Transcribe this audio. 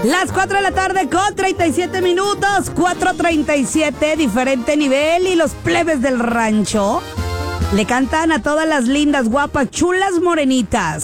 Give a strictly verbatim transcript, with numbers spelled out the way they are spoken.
Las cuatro de la tarde con treinta y siete minutos, cuatro treinta y siete, diferente nivel, y los plebes del rancho le cantan a todas las lindas, guapas, chulas, morenitas.